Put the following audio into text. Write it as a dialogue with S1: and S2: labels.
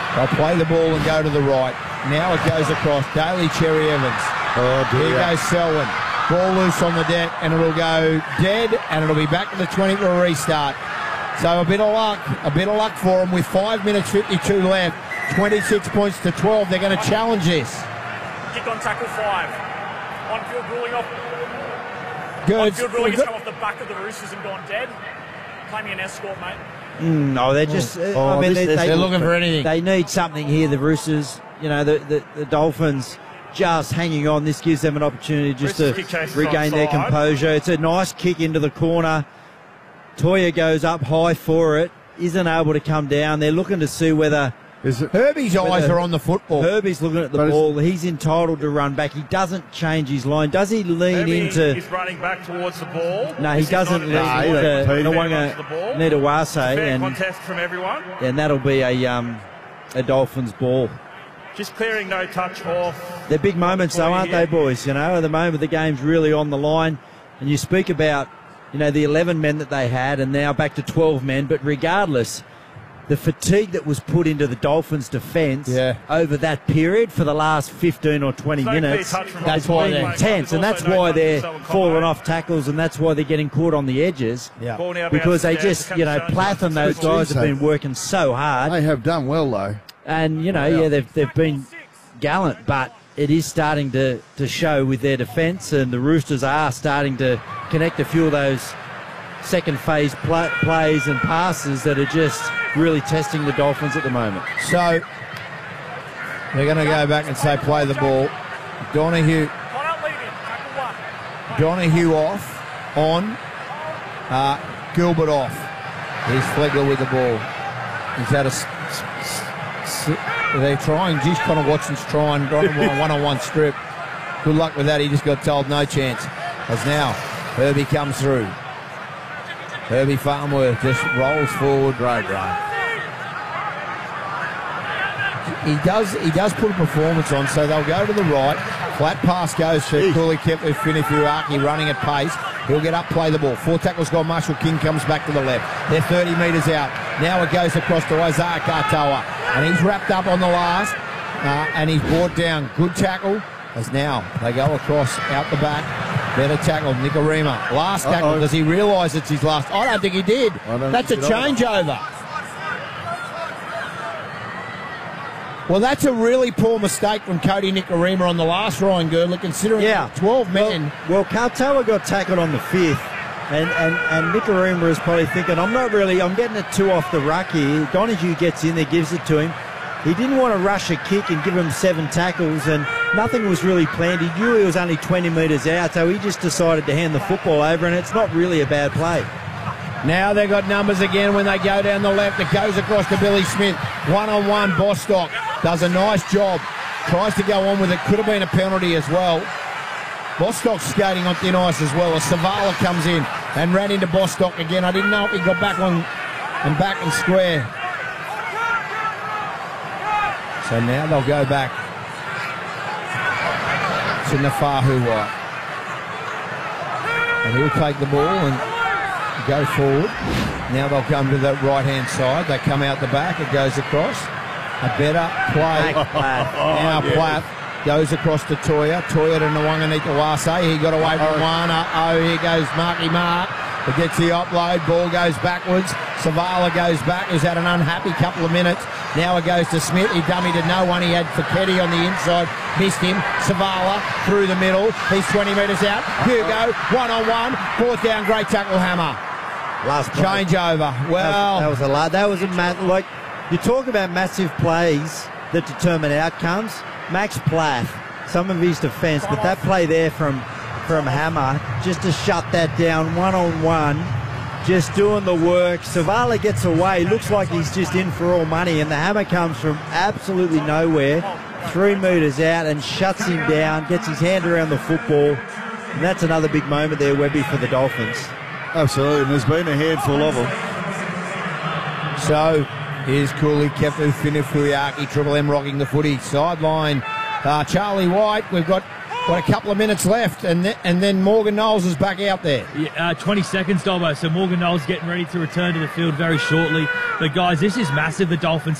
S1: They'll play the ball and go to the right. Now it goes across. Daly Cherry Evans.
S2: Oh, dear.
S1: Here goes Selwyn. Ball loose on the deck, and it'll go dead, and it'll be back to the 20 for a restart. So a bit of luck for them with 5 minutes 52 left. 26 points to 12. They're going to challenge this.
S3: Kick on tackle 5. On-field ruling off.
S1: Good.
S3: On-field ruling has come off the back of the Roosters and gone dead. Claiming an escort, mate.
S4: No, they're just.
S1: They're looking for anything.
S4: They need something here. The Roosters, the Dolphins, just hanging on. This gives them an opportunity just to regain their composure. It's a nice kick into the corner. Toya goes up high for it. Isn't able to come down. They're looking to see whether.
S1: Herbie's eyes are on the football.
S4: Herbie's looking at the ball. He's entitled to run back. He doesn't change his line. Does he lean into...
S3: He's running back towards the ball.
S4: No, he doesn't lean into Nitawase.
S3: Fair contest from everyone.
S4: And that'll be a Dolphins ball.
S3: Just clearing no touch off.
S4: They're big moments though, aren't they, boys? At the moment the game's really on the line. And you speak about, the 11 men that they had and now back to 12 men. But regardless... the fatigue that was put into the Dolphins' defence over that period for the last 15 or 20 minutes,
S1: that's why they're
S4: intense, and that's why they're falling off tackles, and that's why they're getting caught on the edges, because they just, Plath and those guys have been working so hard.
S2: They have done well, though.
S4: And, they've been gallant, but it is starting to show with their defence, and the Roosters are starting to connect a few of those second phase plays and passes that are just really testing the Dolphins at the moment.
S1: So they're going to go back and say play the ball. Donahue off on. Gilbert off. Here's Flegler with the ball. He's had they're trying. Just Connor Watson's trying one-on-one strip. Good luck with that. He just got told no chance. As now Herbie comes through. Herbie Farnworth just rolls forward. Right. He does put a performance on, so they'll go to the right. Flat pass goes to Cooley Finifuaki running at pace. He'll get up, play the ball. 4 tackles gone. Marshall King comes back to the left. They're 30 metres out. Now it goes across to Isaiah Katoa, and he's wrapped up on the last, and he's brought down. Good tackle. As now they go across out the back. Better tackle, Nikorima. Last tackle. Does he realise it's his last? I don't think he did. That's a changeover. Well, that's a really poor mistake from Cody Nikorima on the last Ryan Girdler, considering 12 men.
S4: Well, Katoa got tackled on the 5th, and Nikorima is probably thinking, I'm getting it too off the ruck here. Donahue gets in there, gives it to him. He didn't want to rush a kick and give him 7 tackles, and nothing was really planned. He knew he was only 20 metres out, so he just decided to hand the football over, and it's not really a bad play.
S1: Now they've got numbers again when they go down the left. It goes across to Billy Smith. One-on-one, Bostock does a nice job. Tries to go on with it. Could have been a penalty as well. Bostock's skating on thin ice as well. As Savala comes in and ran into Bostock again. I didn't know if he got back on and back and square. So now they'll go back to Nafahu White. And he'll take the ball and go forward. Now they'll come to the right-hand side. They come out the back. It goes across. A better play. Now Platt goes across to Toya. Toya to Nwanganitawase. He got away from one. Here goes Marky Mark. It gets the offload. Ball goes backwards. Savala goes back. He's had an unhappy couple of minutes. Now it goes to Smith. He dummied to no one. He had Fiketti on the inside. Missed him. Savala through the middle. He's 20 metres out. Hugo, one-on-one. 4th down. Great tackle, Hammer.
S4: Last
S1: changeover. Well,
S4: that was a you talk about massive plays that determine outcomes. Max Plath, some of his defence, but that play there from Hammer just to shut that down one-on-one, just doing the work. Savala gets away, looks like he's just in for all money, and the Hammer comes from absolutely nowhere, 3 metres out, and shuts him down, gets his hand around the football, and that's another big moment there, Webby, for the Dolphins.
S2: Absolutely, and there's been a handful of them.
S1: So here's Cooley Finifuaki, Triple M rocking the footy. Sideline, Charlie White. We've got a couple of minutes left, and then Morgan Knowles is back out there.
S5: 20 seconds, Dobbo. So Morgan Knowles getting ready to return to the field very shortly. But guys, this is massive. The Dolphins